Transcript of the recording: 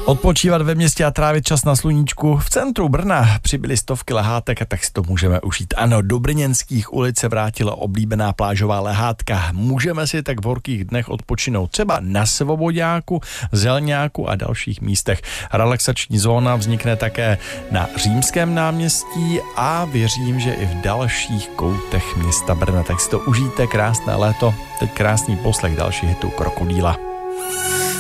Odpočívat ve městě a trávit čas na sluníčku. V centru Brna přibyly stovky lehátek a tak si to můžeme užít. Ano, do brněnských ulic se vrátila oblíbená plážová lehátka. Můžeme si tak v horkých dnech odpočinout třeba na Svoboďáku, Zelňáku a dalších místech. Relaxační zóna vznikne také na Římském náměstí a věřím, že i v dalších koutech města Brna. Tak si to užijte, krásné léto. Teď krásný poslech dalších hitů Krokodýla.